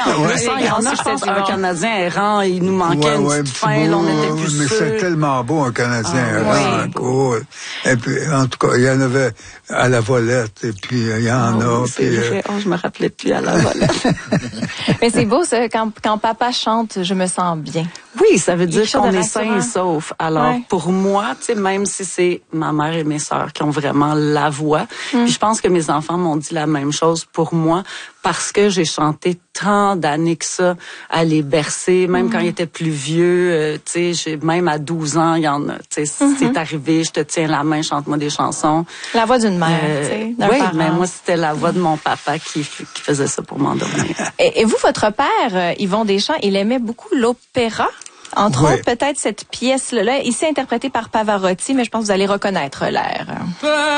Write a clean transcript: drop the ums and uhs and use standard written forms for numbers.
En plus, il y en a, je pense, un Canadien errant, il nous manquait une petite fin, là, on était plus mais sûrs. c'est tellement beau, un Canadien errant, cool. Et puis, en tout cas, il y en avait à la volette, et puis il y en a. C'est vrai. Je me rappelais plus à la volette. Mais c'est beau, ça, quand papa chante, je me sens bien. Oui, ça veut dire qu'on est sain et sauf. Alors, pour moi, tu sais, même si c'est ma mère et mes sœurs qui ont vraiment la voix, puis je pense que mes enfants m'ont dit la même chose pour moi, parce que j'ai chanté tant d'années que ça à les bercer, même quand ils étaient plus vieux, tu sais, même à 12 ans, il y en a, tu sais, c'est arrivé, je te tiens la main, chante-moi des chansons. La voix d'une mère, tu sais, d'un parent. Mais moi, c'était la voix de mon papa qui faisait ça pour m'endormir. Et vous, votre père, Yvon Deschamps, il aimait beaucoup l'opéra? Entre autres, peut-être cette pièce-là, ici interprétée par Pavarotti, mais je pense que vous allez reconnaître l'air.